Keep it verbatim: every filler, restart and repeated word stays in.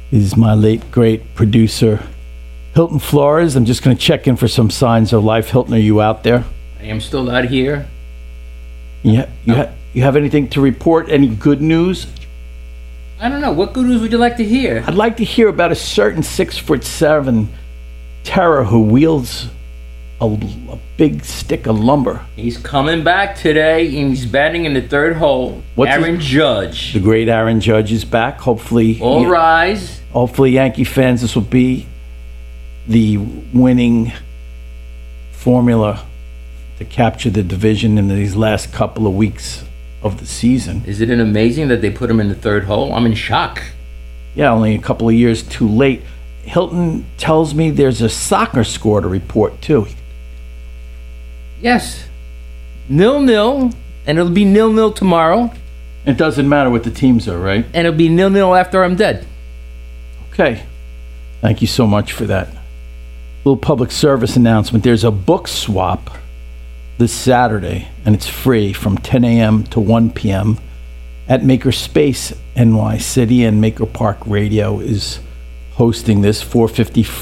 is my late, great producer, Hilton Flores. I'm just going to check in for some signs of life. Hilton, are you out there? I am still out here. Yeah, you, ha- you have anything to report? Any good news? I don't know. What good news would you like to hear? I'd like to hear about a certain six foot seven terror who wields a, a big stick of lumber. He's coming back today, and he's batting in the third hole. What's Aaron his- Judge. The great Aaron Judge is back. Hopefully, All yeah, rise. hopefully, Yankee fans, this will be the winning formula to capture the division in these last couple of weeks of the season. Isn't it amazing that they put him in the third hole? I'm in shock. Yeah, only a couple of years too late. Hilton tells me there's a soccer score to report too. Yes. Nil-nil, and it'll be nil-nil tomorrow, It doesn't matter what the teams are, right? and it'll be nil-nil after I'm dead. Okay. Thank you so much for that. Little public service announcement. There's a book swap this Saturday, and it's free from ten a.m. to one p.m. at Makerspace N Y City, and Maker Park Radio is hosting this four fifty